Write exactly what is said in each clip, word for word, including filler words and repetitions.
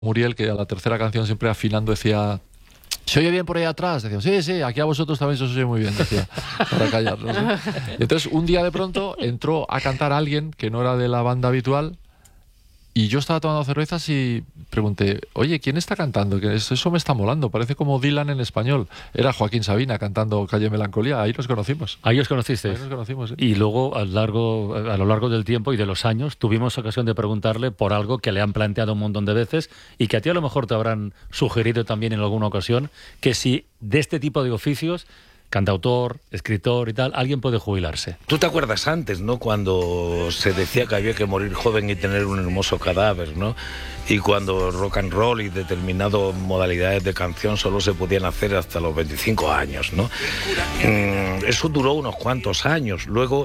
Muriel, que a la tercera canción siempre afinando decía: ¿se oye bien por ahí atrás? Decía: sí, sí, aquí a vosotros también se os oye muy bien, decía, para callarnos, ¿no? Y entonces un día de pronto entró a cantar alguien que no era de la banda habitual, y yo estaba tomando cervezas y pregunté: oye, ¿quién está cantando? Que eso me está molando, parece como Dylan en español. Era Joaquín Sabina cantando Calle Melancolía. Ahí nos conocimos. Ahí os conocisteis. Ahí nos conocimos, ¿sí? Y luego, a, largo, a lo largo del tiempo y de los años, tuvimos ocasión de preguntarle por algo que le han planteado un montón de veces y que a ti a lo mejor te habrán sugerido también en alguna ocasión, que si de este tipo de oficios, cantautor, escritor y tal, alguien puede jubilarse. ¿Tú te acuerdas antes, no? Cuando se decía que había que morir joven y tener un hermoso cadáver, ¿no? Y cuando rock and roll y determinadas modalidades de canción solo se podían hacer hasta los veinticinco años, ¿no? Mm, eso duró unos cuantos años. Luego,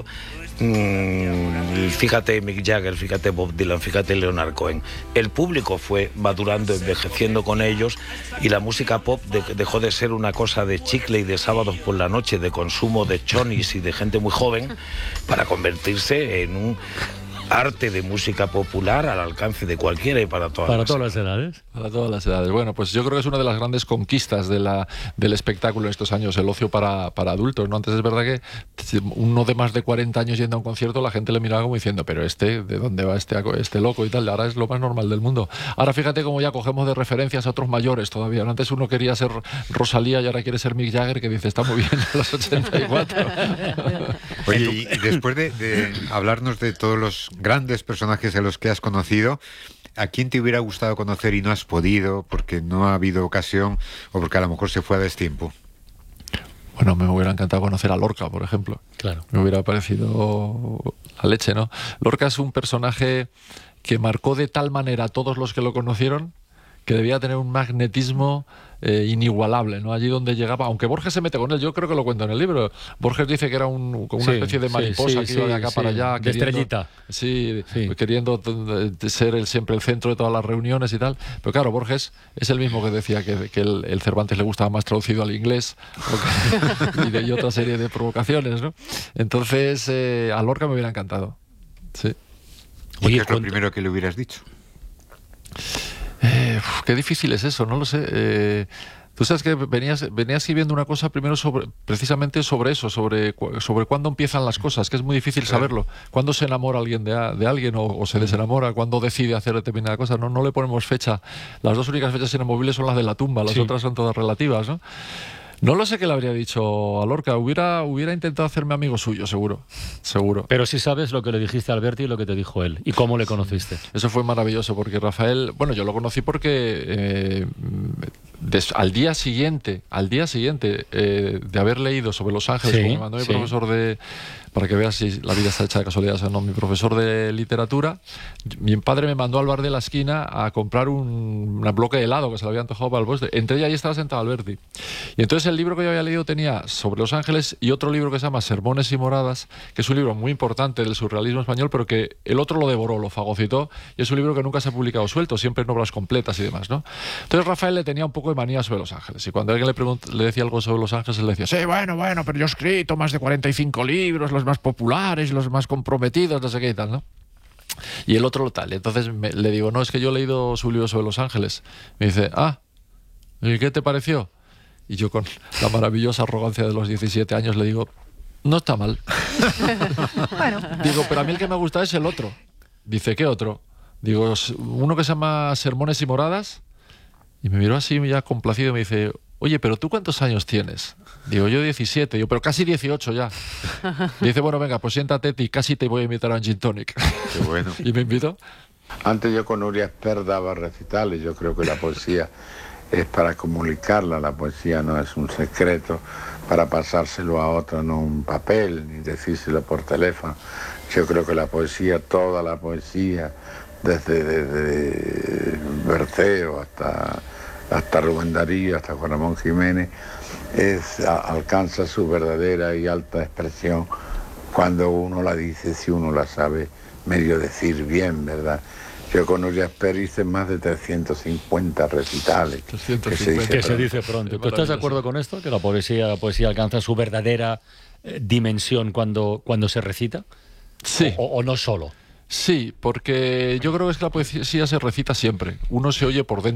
mm, fíjate Mick Jagger, fíjate Bob Dylan, fíjate Leonard Cohen. El público fue madurando, envejeciendo con ellos, y la música pop de, dejó de ser una cosa de chicle y de sábados por la noche, de consumo de chonis y de gente muy joven, para convertirse en un arte de música popular al alcance de cualquiera y para todas, para las, todas las edades. Para todas las edades. Bueno, pues yo creo que es una de las grandes conquistas de la, del espectáculo en estos años, el ocio para, para adultos, ¿no? Antes es verdad que uno de más de cuarenta años yendo a un concierto, la gente le miraba como diciendo: pero este, ¿de dónde va este, este loco y tal? Ahora es lo más normal del mundo. Ahora fíjate cómo ya cogemos de referencias a otros mayores todavía. Antes uno quería ser Rosalía y ahora quiere ser Mick Jagger, que dice: está muy bien a los ochenta y cuatro. Oye, y, y después de, de hablarnos de todos los grandes personajes a los que has conocido, ¿a quién te hubiera gustado conocer y no has podido porque no ha habido ocasión o porque a lo mejor se fue a destiempo? Bueno, me hubiera encantado conocer a Lorca, por ejemplo. Claro. Me hubiera parecido la leche, ¿no? Lorca es un personaje que marcó de tal manera a todos los que lo conocieron que debía tener un magnetismo eh, inigualable, ¿no? Allí donde llegaba, aunque Borges se mete con él, yo creo que lo cuento en el libro. Borges dice que era un, como una sí, especie de mariposa sí, que sí, iba de acá sí, para allá. De queriendo, estrellita. Sí, sí, queriendo ser el, siempre el centro de todas las reuniones y tal. Pero claro, Borges es el mismo que decía que, que el, el Cervantes le gustaba más traducido al inglés y, de, y otra serie de provocaciones, ¿no? Entonces, eh, a Lorca me hubiera encantado. Sí. ¿Y qué es lo primero que le hubieras dicho? Eh, uf, qué difícil es eso, no lo sé. Eh, tú sabes que venías, venías escribiendo una cosa primero sobre, precisamente sobre eso, sobre, sobre cuándo empiezan las cosas, que es muy difícil saberlo. Cuándo se enamora alguien de, de alguien o, o se desenamora, cuándo decide hacer determinada cosa. No, no le ponemos fecha. Las dos únicas fechas inamovibles son las de la tumba, las sí. otras son todas relativas, ¿no? No lo sé qué le habría dicho a Lorca. Hubiera, hubiera intentado hacerme amigo suyo, seguro. Seguro. Pero sí sabes lo que le dijiste a Alberti y lo que te dijo él. ¿Y cómo le conociste? Eso fue maravilloso, porque Rafael... Bueno, yo lo conocí porque eh, des, al día siguiente, al día siguiente eh, de haber leído sobre Los Ángeles, sí, como me mandó mi sí. profesor de... Para que veas si la vida está hecha de casualidades o no. Mi profesor de literatura, mi padre me mandó al bar de la esquina a comprar un, un bloque de helado que se le había antojado para el postre. Entré y allí estaba sentado Alberti. Y entonces el libro que yo había leído tenía sobre Los Ángeles y otro libro que se llama Sermones y Moradas, que es un libro muy importante del surrealismo español, pero que el otro lo devoró, lo fagocitó, y es un libro que nunca se ha publicado suelto, siempre en obras completas y demás, ¿no? Entonces Rafael le tenía un poco de manía sobre Los Ángeles, y cuando alguien le, pregunt- le decía algo sobre Los Ángeles, él le decía: sí, bueno, bueno, pero yo he escrito más de cuarenta y cinco libros, los más populares, los más comprometidos, no sé qué y tal, ¿no? Y el otro lo tal. Entonces me, le digo: no, es que yo he leído su libro sobre Los Ángeles. Me dice: ah, ¿y qué te pareció? Y yo, con la maravillosa arrogancia de los diecisiete años, le digo: no está mal. Bueno. Digo: pero a mí el que me gusta es el otro. Dice: ¿qué otro? Digo: uno que se llama Sermones y Moradas. Y me miró así ya complacido y me dice: oye, ¿pero tú cuántos años tienes? Digo: yo diecisiete. Digo: pero casi dieciocho ya. Dice: bueno, venga, pues siéntate y casi te voy a invitar a un gin tonic. Qué bueno. Y me invitó. Antes yo con Nuria Esper daba recitales. Yo creo que la poesía es para comunicarla, la poesía no es un secreto para pasárselo a otro, no un papel, ni decírselo por teléfono. Yo creo que la poesía, toda la poesía, desde, desde Berceo hasta, hasta Rubén Darío, hasta Juan Ramón Jiménez, es, a, alcanza su verdadera y alta expresión cuando uno la dice, si uno la sabe medio decir bien, ¿verdad? Yo con Nuria Esper hice más de trescientos cincuenta recitales. trescientos cincuenta. Que se dice, que se dice pronto. ¿Tú estás de acuerdo con esto? ¿Que la poesía, la poesía alcanza su verdadera eh, dimensión cuando, cuando se recita? Sí. O, o no solo. Sí, porque yo creo que es que la poesía se recita siempre. Uno se oye por dentro.